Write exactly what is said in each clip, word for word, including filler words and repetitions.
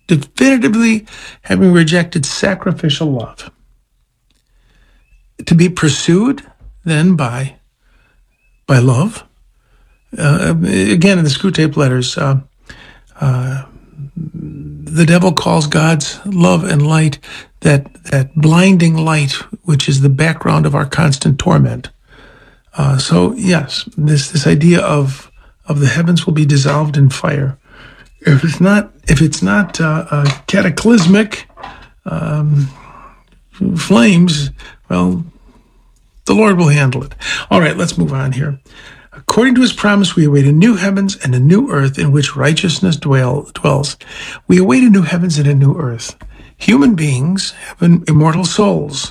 definitively having rejected sacrificial love. To be pursued then by, by love. Uh, again, in the Screwtape Letters, uh, uh, the devil calls God's love and light that that blinding light, which is the background of our constant torment. Uh, so yes, this this idea of of the heavens will be dissolved in fire. If it's not if it's not uh, uh, cataclysmic um, flames, well, the Lord will handle it. All right, let's move on here. According to his promise, we await a new heavens and a new earth in which righteousness dwell, dwells. We await a new heavens and a new earth. Human beings have immortal souls.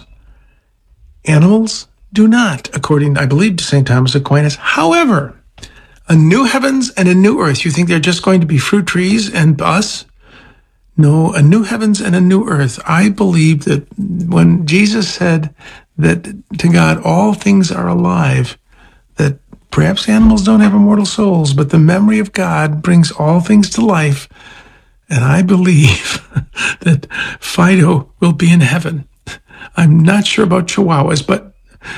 Animals do not, according, I believe, to Saint Thomas Aquinas. However, a new heavens and a new earth. You think they're just going to be fruit trees and us? No, a new heavens and a new earth. I believe that when Jesus said that to God all things are alive, that perhaps animals don't have immortal souls, but the memory of God brings all things to life. And I believe that Fido will be in heaven. I'm not sure about chihuahuas, but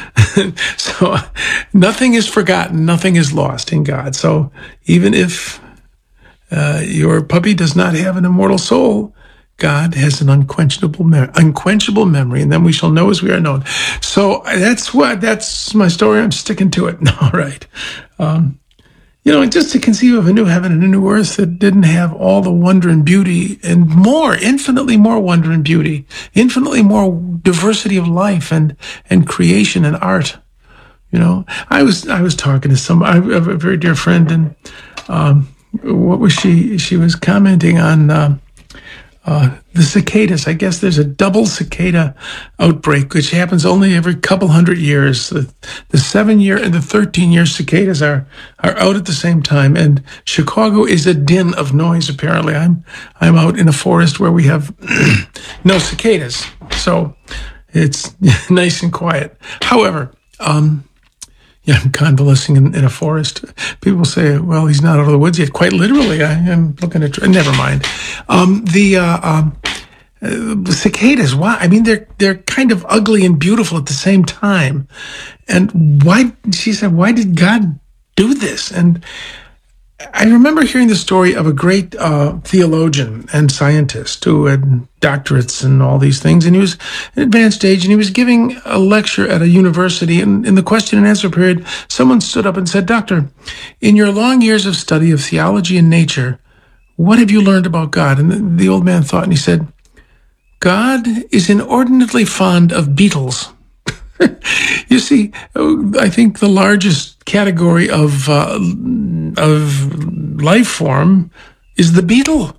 so nothing is forgotten, nothing is lost in God. So even if uh, your puppy does not have an immortal soul, God has an unquenchable, me- unquenchable memory, and then we shall know as we are known. So that's what that's my story. I'm sticking to it. All right. Um, you know, just to conceive of a new heaven and a new earth that didn't have all the wonder and beauty and more, infinitely more wonder and beauty, infinitely more diversity of life and and creation and art. You know, I was I was talking to some I have a very dear friend, and um, what was she? She was commenting on. Uh, Uh, the cicadas. I guess there's a double cicada outbreak, which happens only every couple hundred years. The, the seven-year and the thirteen-year cicadas are are out at the same time, and Chicago is a din of noise. Apparently, I'm I'm out in a forest where we have no cicadas, so it's nice and quiet. However, um, yeah, I'm convalescing in, in a forest. People say, well, he's not out of the woods yet. Quite literally, I am looking at, never mind. Um, the, uh, um, uh, the cicadas, why? I mean, they're, they're kind of ugly and beautiful at the same time. And why, she said, why did God do this? And I remember hearing the story of a great uh, theologian and scientist who had doctorates and all these things, and he was at advanced age, and he was giving a lecture at a university, and in the question and answer period, someone stood up and said, Doctor, in your long years of study of theology and nature, what have you learned about God? And the, the old man thought, and he said, God is inordinately fond of beetles. You see, I think the largest category of uh, of life form is the beetle.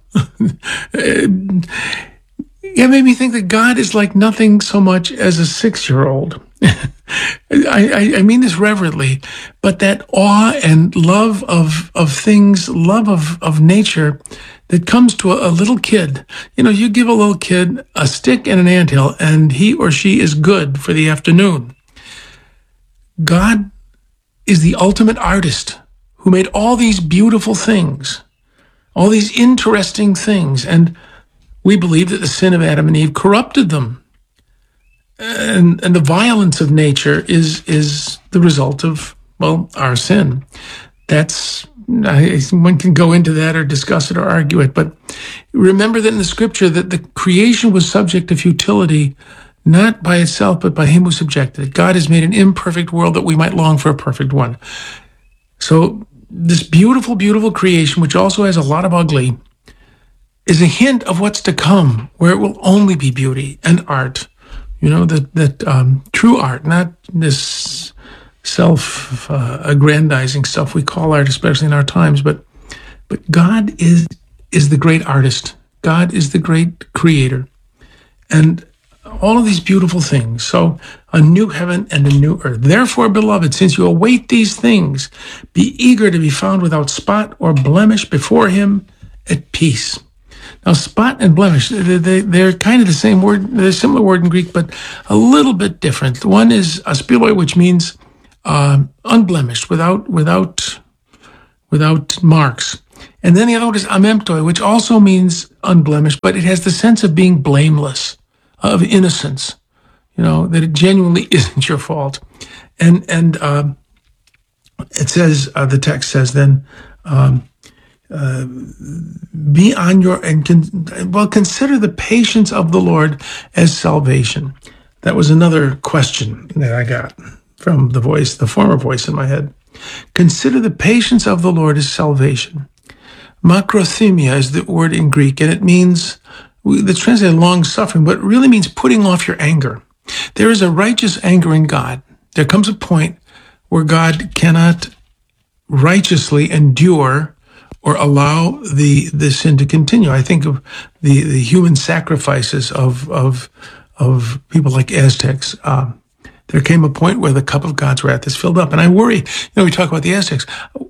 It made me think that God is like nothing so much as a six-year-old. I, I, I mean this reverently, but that awe and love of of things, love of, of nature that comes to a, a little kid. You know, you give a little kid a stick and an anthill, and he or she is good for the afternoon. God is the ultimate artist who made all these beautiful things, all these interesting things, and we believe that the sin of Adam and Eve corrupted them. And, and the violence of nature is is the result of, well, our sin. That's, I, one can go into that or discuss it or argue it, but remember that in the scripture that the creation was subject to futility, not by itself, but by him who subjected it. God has made an imperfect world that we might long for a perfect one. So this beautiful, beautiful creation, which also has a lot of ugly, is a hint of what's to come, where it will only be beauty and art. You know, that that um, true art, not this self-aggrandizing uh, stuff we call art, especially in our times. But but God is is the great artist. God is the great creator, and all of these beautiful things. So a new heaven and a new earth. Therefore, beloved, since you await these things, be eager to be found without spot or blemish before him at peace. Now, spot and blemish, they, they, they're kind of the same word, they're a similar word in Greek, but a little bit different. One is aspiloi, which means uh, unblemished, without without without marks. And then the other word is amemptoi, which also means unblemished, but it has the sense of being blameless, of innocence, you know, that it genuinely isn't your fault. And and uh, it says, uh, the text says then, um, uh, be on your, and con, well, consider the patience of the Lord as salvation. That was another question that I got from the voice, the former voice in my head. Consider the patience of the Lord as salvation. Makrothemia is the word in Greek, and it means, it's translated long suffering, but it really means putting off your anger. There is a righteous anger in God. There comes a point where God cannot righteously endure or allow the, the sin to continue. I think of the, the human sacrifices of, of, of people like Aztecs. Um, there came a point where the cup of God's wrath is filled up. And I worry, you know, we talk about the Aztecs.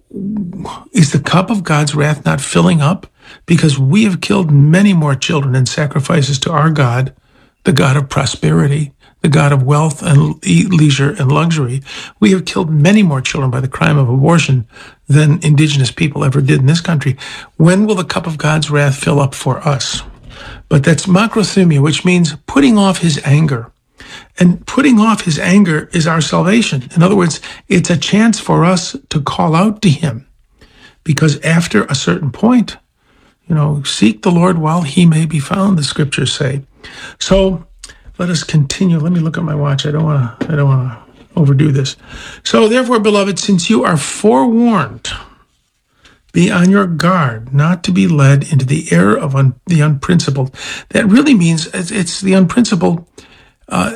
Is the cup of God's wrath not filling up? Because we have killed many more children in sacrifices to our God, the God of prosperity, the God of wealth and leisure and luxury. We have killed many more children by the crime of abortion than indigenous people ever did in this country. When will the cup of God's wrath fill up for us? But that's makrothumia, which means putting off his anger. And putting off his anger is our salvation. In other words, it's a chance for us to call out to him. Because after a certain point, you know, seek the Lord while he may be found, the scriptures say. So let us continue. Let me look at my watch. I don't want to, I don't want to overdo this. So therefore, beloved, since you are forewarned, be on your guard not to be led into the error of un, the unprincipled. That really means it's, it's the unprincipled. Uh,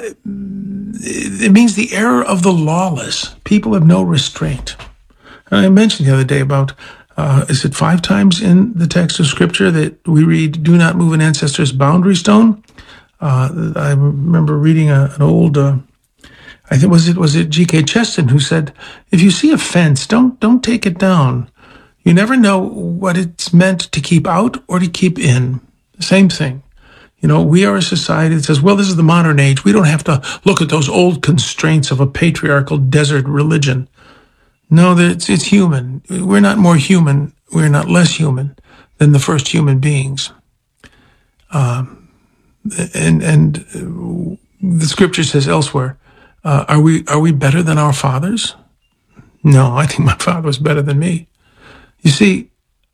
it means the error of the lawless. People have no restraint. I mentioned the other day about, uh, is it five times in the text of Scripture that we read, do not move an ancestor's boundary stone? Uh, I remember reading a, an old, uh, I think, was it was it G K Chesterton who said, if you see a fence, don't don't take it down. You never know what it's meant to keep out or to keep in. Same thing. You know, we are a society that says, well, this is the modern age. We don't have to look at those old constraints of a patriarchal desert religion. No, it's, it's human. We're not more human. We're not less human than the first human beings. Um, and and the scripture says elsewhere, uh, are we are we better than our fathers? No, I think my father was better than me. You see,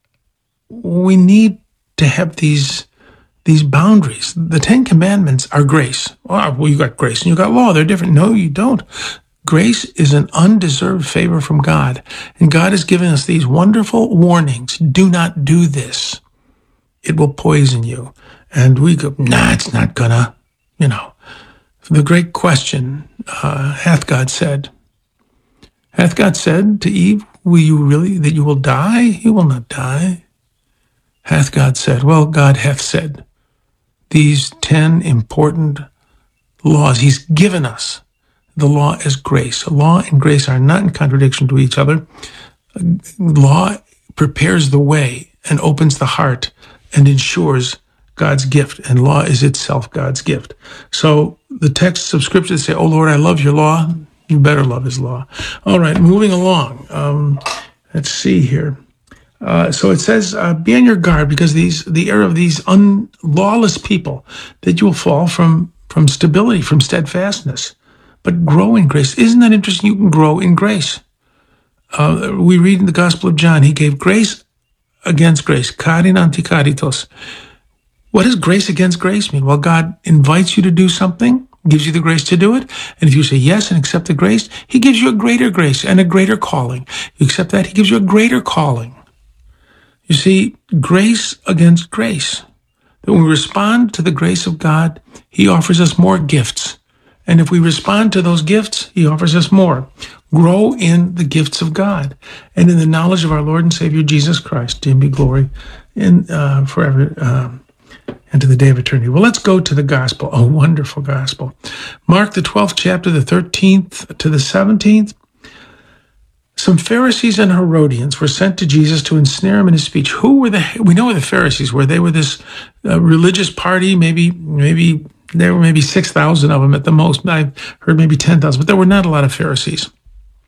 we need to have these these boundaries. The Ten Commandments are grace. Oh, well, you got grace and you got law. They're different. No, you don't. Grace is an undeserved favor from God. And God has given us these wonderful warnings. Do not do this. It will poison you. And we go, nah, it's not gonna, you know. The great question, uh, hath God said, hath God said to Eve, will you really, that you will die? You will not die. Hath God said, well, God hath said these ten important laws. He's given us the law as grace. Law and grace are not in contradiction to each other. Law prepares the way and opens the heart and ensures God's gift, and law is itself God's gift. So the texts of Scripture say, oh, Lord, I love your law. You better love his law. All right, moving along. Um, let's see here. Uh, so it says, uh, be on your guard because these the error of these un, lawless people, that you will fall from, from stability, from steadfastness, but grow in grace. Isn't that interesting? You can grow in grace. Uh, we read in the Gospel of John, he gave grace against grace, charin antikaritos. What does grace against grace mean? Well, God invites you to do something, gives you the grace to do it. And if you say yes and accept the grace, he gives you a greater grace and a greater calling. You accept that, he gives you a greater calling. You see, grace against grace. That when we respond to the grace of God, he offers us more gifts. And if we respond to those gifts, he offers us more. Grow in the gifts of God and in the knowledge of our Lord and Savior, Jesus Christ. To him be glory in, uh, forever uh, and to the day of eternity. Well, let's go to the gospel, a wonderful gospel. Mark, the twelfth chapter, the thirteenth to the seventeenth. Some Pharisees and Herodians were sent to Jesus to ensnare him in his speech. Who were the, we know who the Pharisees were. They were this uh, religious party, maybe, maybe, there were maybe six thousand of them at the most. I've heard maybe ten thousand, but there were not a lot of Pharisees.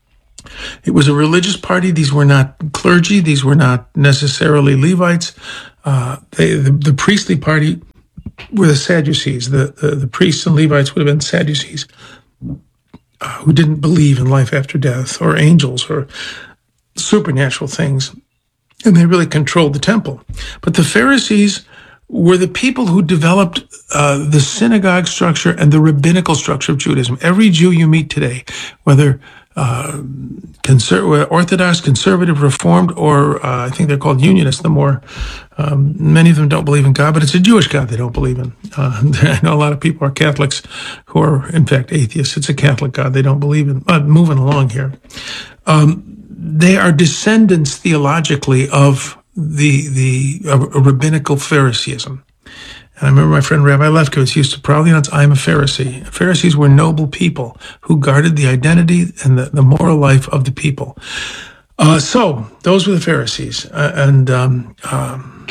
It was a religious party. These were not clergy. These were not necessarily Levites. Uh, they, the, the priestly party were the Sadducees. The, the, the priests and Levites would have been Sadducees, uh, who didn't believe in life after death or angels or supernatural things. And they really controlled the temple. But the Pharisees were the people who developed uh, the synagogue structure and the rabbinical structure of Judaism. Every Jew you meet today, whether uh, conser- Orthodox, Conservative, Reformed, or uh, I think they're called Unionists, the more, um, many of them don't believe in God, but it's a Jewish God they don't believe in. Uh, I know a lot of people are Catholics who are, in fact, atheists. It's a Catholic God they don't believe in. Uh, moving along here. Um, they are descendants theologically of the the uh, rabbinical Phariseeism. And I remember my friend Rabbi Lefkowitz used to proudly announce, I'm a Pharisee. Pharisees were noble people who guarded the identity and the, the moral life of the people. Uh, so those were the Pharisees. Uh, and um, um,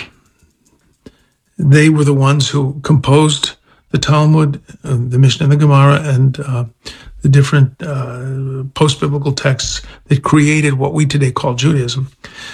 they were the ones who composed the Talmud, uh, the Mishnah and the Gemara, and uh, the different uh, post-biblical texts that created what we today call Judaism.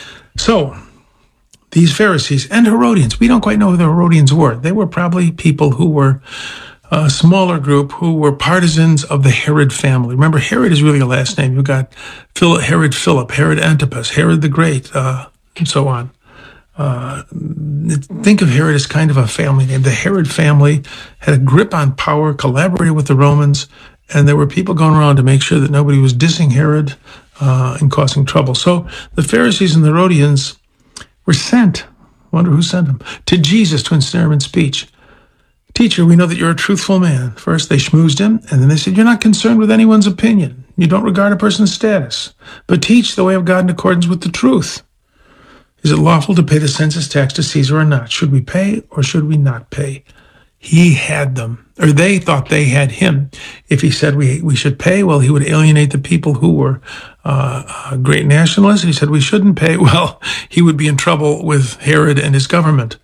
So these Pharisees and Herodians, we don't quite know who the Herodians were. They were probably people who were a smaller group who were partisans of the Herod family. Remember, Herod is really a last name. You've got Philip, Herod Philip, Herod Antipas, Herod the Great, uh, and so on. Uh, think of Herod as kind of a family name. The Herod family had a grip on power, collaborated with the Romans, and there were people going around to make sure that nobody was dissing Herod uh, and causing trouble. So the Pharisees and the Herodians were sent, wonder who sent them, to Jesus to ensnare him in speech. Teacher, we know that you're a truthful man. First, they schmoozed him, and then they said, you're not concerned with anyone's opinion. You don't regard a person's status, but teach the way of God in accordance with the truth. Is it lawful to pay the census tax to Caesar or not? Should we pay or should we not pay? He had them, or they thought they had him. If he said we we should pay, well, he would alienate the people who were uh, uh, great nationalists. And he said we shouldn't pay. Well, he would be in trouble with Herod and his government.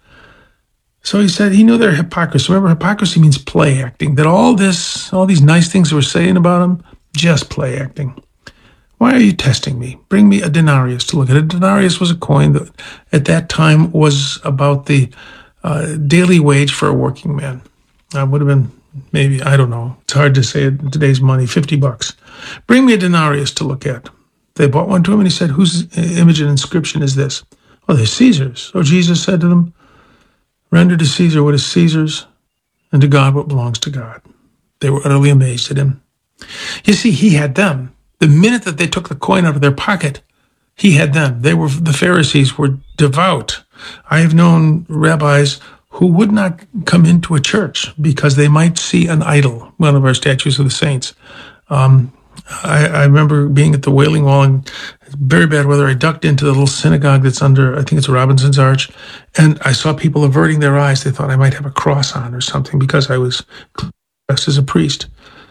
So he said he knew their hypocrisy. Remember, hypocrisy means play acting. That all this, all these nice things they were saying about him, just play acting. Why are you testing me? Bring me a denarius to look at. A denarius was a coin that at that time was about the uh, daily wage for a working man. That would have been maybe, I don't know, it's hard to say in today's money, fifty bucks. Bring me a denarius to look at. They brought one to him and he said, whose image and inscription is this? Oh, they're Caesar's. So Jesus said to them, render to Caesar what is Caesar's and to God what belongs to God. They were utterly amazed at him. You see, he had them. The minute that they took the coin out of their pocket, he had them. They were, the Pharisees were devout. I have known rabbis who would not come into a church because they might see an idol, one of our statues of the saints. Um, I, I remember being at the Wailing Wall in very bad weather. I ducked into the little synagogue that's under, I think it's Robinson's Arch, and I saw people averting their eyes. They thought I might have a cross on or something because I was dressed as a priest.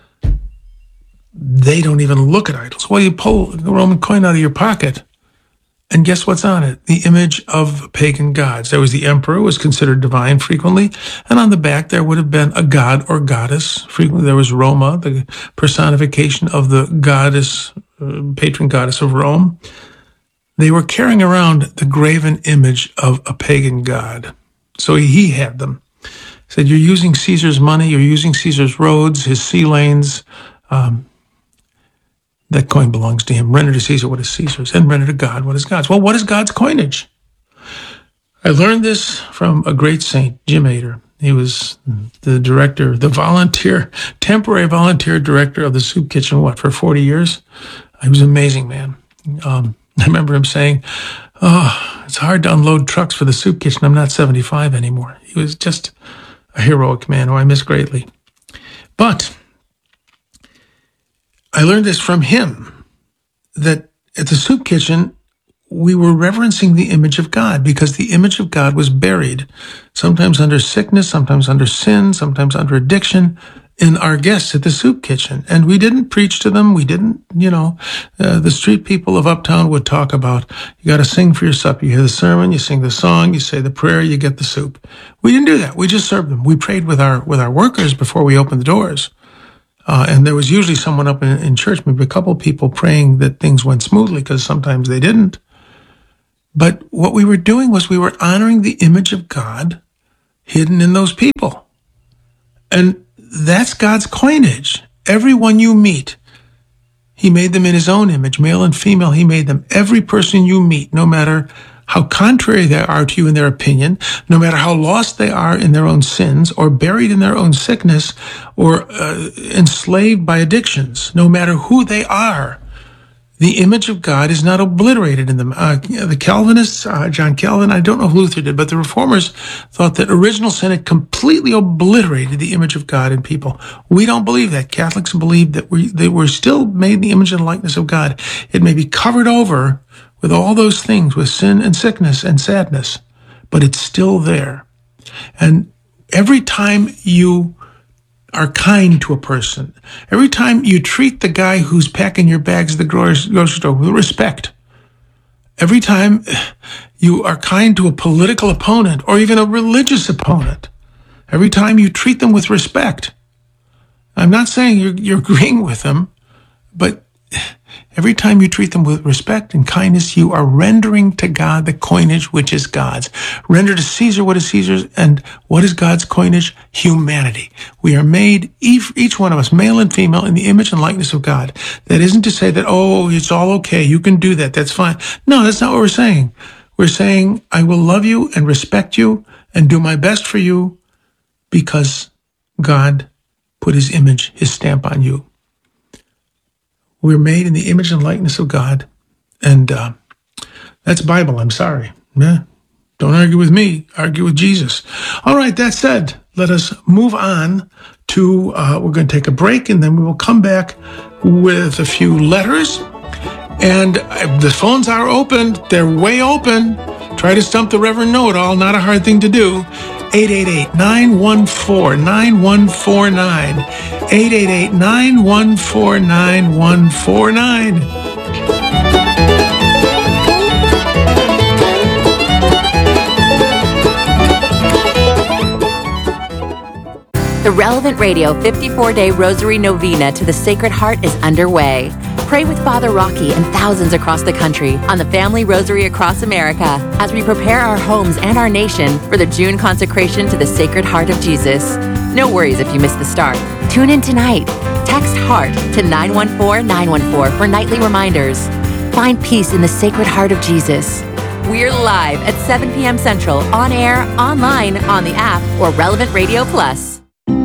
They don't even look at idols. Well, you pull the Roman coin out of your pocket, and guess what's on it? The image of pagan gods. There was the emperor, who was considered divine frequently, and on the back there would have been a god or goddess. Frequently there was Roma, the personification of the goddess, uh, patron goddess of Rome. They were carrying around the graven image of a pagan god. So he had them. He said, you're using Caesar's money, you're using Caesar's roads, his sea lanes. Um, That coin belongs to him. Render to Caesar what is Caesar's, and render to God what is God's. Well, what is God's coinage? I learned this from a great saint, Jim Ader. He was the director, the volunteer, temporary volunteer director of the soup kitchen, what, for forty years? He was an amazing man. Um, I remember him saying, oh, it's hard to unload trucks for the soup kitchen. I'm not seventy-five anymore. He was just a heroic man who I miss greatly. But I learned this from him, that at the soup kitchen, we were reverencing the image of God because the image of God was buried, sometimes under sickness, sometimes under sin, sometimes under addiction, in our guests at the soup kitchen. And we didn't preach to them. We didn't, you know, uh, the street people of Uptown would talk about, you got to sing for your supper. You hear the sermon, you sing the song, you say the prayer, you get the soup. We didn't do that. We just served them. We prayed with our with our workers before we opened the doors. Uh, and there was usually someone up in, in church, maybe a couple of people praying that things went smoothly, because sometimes they didn't. But what we were doing was we were honoring the image of God hidden in those people. And that's God's coinage. Everyone you meet, he made them in his own image, male and female, he made them. Every person you meet, no matter how contrary they are to you in their opinion, no matter how lost they are in their own sins, or buried in their own sickness, or uh, enslaved by addictions, no matter who they are, the image of God is not obliterated in them. Uh, the Calvinists, uh, John Calvin, I don't know if Luther did, but the Reformers thought that original sin had completely obliterated the image of God in people. We don't believe that. Catholics believe that we they were still made in the image and likeness of God. It may be covered over with all those things, with sin and sickness and sadness, but it's still there. And every time you are kind to a person, every time you treat the guy who's packing your bags at the grocery store with respect, every time you are kind to a political opponent or even a religious opponent, every time you treat them with respect, I'm not saying you're, you're agreeing with them, but every time you treat them with respect and kindness, you are rendering to God the coinage which is God's. Render to Caesar what is Caesar's, and what is God's coinage? Humanity. We are made, each, each one of us, male and female, in the image and likeness of God. That isn't to say that, oh, it's all okay, you can do that, that's fine. No, that's not what we're saying. We're saying, I will love you and respect you and do my best for you because God put his image, his stamp on you. We're made in the image and likeness of God. And uh, that's Bible, I'm sorry. Yeah. Don't argue with me, argue with Jesus. All right, that said, let us move on to, uh, we're going to take a break, and then we will come back with a few letters. And uh, the phones are open. They're way open. Try to stump the Reverend Know-It-All, not a hard thing to do. eight eight eight, nine one four, nine one four nine. eight eight eight, nine one four, nine one four nine. The Relevant Radio fifty-four day Rosary Novena to the Sacred Heart is underway. Pray with Father Rocky and thousands across the country on the Family Rosary Across America as we prepare our homes and our nation for the June consecration to the Sacred Heart of Jesus. No worries if you miss the start. Tune in tonight. Text HEART to nine one four nine one four for nightly reminders. Find peace in the Sacred Heart of Jesus. We're live at seven p.m. Central, on air, online, on the app, or Relevant Radio Plus.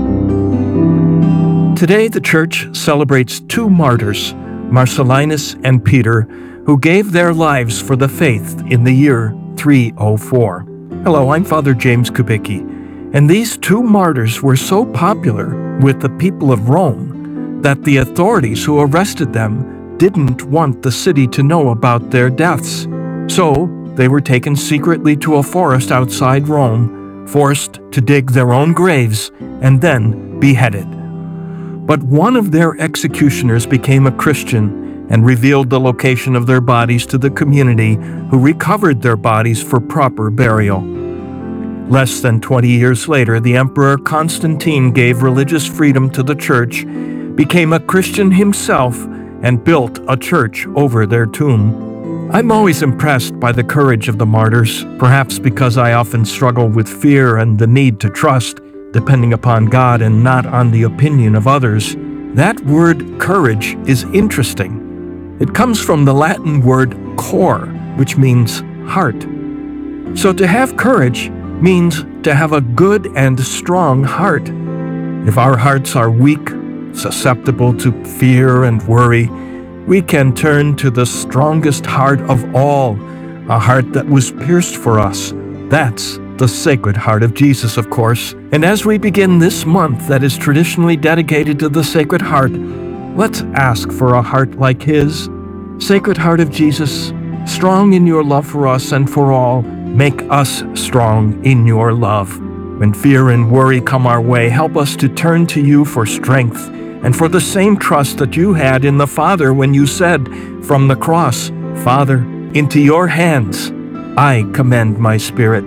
Today, the Church celebrates two martyrs, Marcellinus and Peter, who gave their lives for the faith in the year three oh four. Hello, I'm Father James Kubicki, and these two martyrs were so popular with the people of Rome that the authorities who arrested them didn't want the city to know about their deaths. So, they were taken secretly to a forest outside Rome, forced to dig their own graves, and then beheaded. But one of their executioners became a Christian and revealed the location of their bodies to the community, who recovered their bodies for proper burial. Less than twenty years later, the Emperor Constantine gave religious freedom to the Church, became a Christian himself, and built a church over their tomb. I'm always impressed by the courage of the martyrs, perhaps because I often struggle with fear and the need to trust, depending upon God and not on the opinion of others. That word courage is interesting. It comes from the Latin word cor, which means heart. So to have courage means to have a good and strong heart. If our hearts are weak, susceptible to fear and worry, we can turn to the strongest heart of all, a heart that was pierced for us. That's the Sacred Heart of Jesus, of course. And as we begin this month that is traditionally dedicated to the Sacred Heart, let's ask for a heart like his. Sacred Heart of Jesus, strong in your love for us and for all, make us strong in your love. When fear and worry come our way, help us to turn to you for strength and for the same trust that you had in the Father when you said from the cross, Father, into your hands I commend my spirit.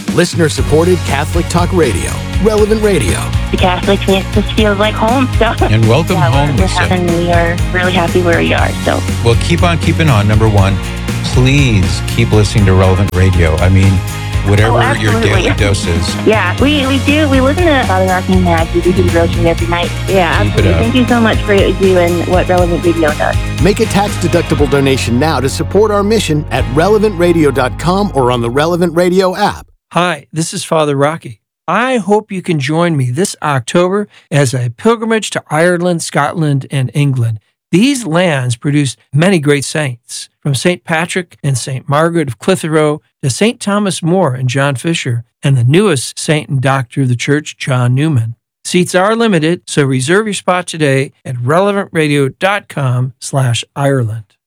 listener-supported Catholic talk radio, Relevant Radio. The Catholic just feels like home. So And welcome yeah, home, we're, Lisa. and we are really happy where we are. So Well, keep on keeping on. Number one, please keep listening to Relevant Radio. I mean, whatever Oh, your absolutely. daily dose is. yeah, we, we do. We listen to Father Rocky and Maggie. We do the rosary every night. Yeah, Keep it absolutely. up. Thank you so much for what you do and what Relevant Radio does. Make a tax-deductible donation now to support our mission at relevant radio dot com or on the Relevant Radio app. Hi, this is Father Rocky. I hope you can join me this October as a pilgrimage to Ireland, Scotland, and England. These lands produced many great saints, from Saint Patrick and Saint Margaret of Clitheroe to Saint Thomas More and John Fisher, and the newest saint and doctor of the church, John Newman. Seats are limited, so reserve your spot today at relevant radio dot com slash Ireland.